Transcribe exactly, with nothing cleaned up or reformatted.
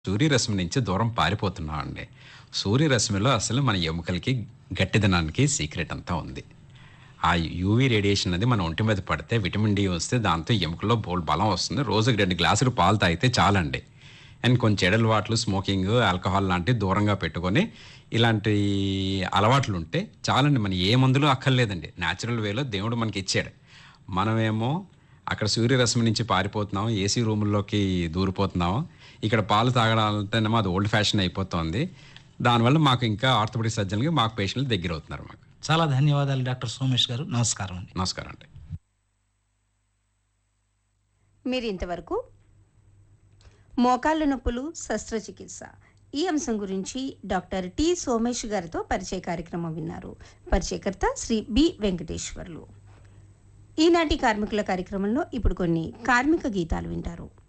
సూర్యరశ్మి నుంచి దూరం పారిపోతున్నామండి. సూర్యరశ్మిలో అసలు మన ఎముకలకి గట్టిదనానికి సీక్రెట్ అంతా ఉంది. ఆ యూవీ రేడియేషన్ అనేది మన ఒంటి మీద పడితే విటమిన్ డి వస్తే దాంతో ఎముకల్లో బోలెడు బలం వస్తుంది. రోజుకి రెండు గ్లాసులు పాలు తాగితే చాలండి. అండ్ కొన్ని చెడు అలవాట్లు స్మోకింగ్, ఆల్కహాల్ లాంటివి దూరంగా పెట్టుకొని ఇలాంటి అలవాట్లుంటే చాలండి. మన ఏ మందులు అక్కర్లేదండి. న్యాచురల్ వేలో దేవుడు మనకి ఇచ్చాడు. మనమేమో అక్కడ సూర్యరశ్మి నుంచి పారిపోతున్నాం, ఏసీ రూముల్లోకి దూరిపోతున్నాము. ఇక్కడ పాలు తాగడాలంటేనేమో అది ఓల్డ్ ఫ్యాషన్ అయిపోతుంది. దానివల్ల మాకు ఇంకా ఆర్థోపెడిక్ సర్జన్‌కి మాకు పేషెంట్లు దగ్గరవుతున్నారు మాకు. చాలా ధన్యవాదాలు డాక్టర్ సోమేష్ గారు. నమస్కారం అండి. నమస్కారం అండి. మీరు ఇంతవరకు మోకాళ్ళ నొప్పులు శస్త్రచికిత్స ఈ అంశం గురించి డాక్టర్ టి సోమేష్ గారితో పరిచయ కార్యక్రమం విన్నారు. పరిచయకర్త శ్రీ బి వెంకటేశ్వర్లు. ఈనాటి కార్మికుల కార్యక్రమంలో ఇప్పుడు కొన్ని కార్మిక గీతాలు వింటారు.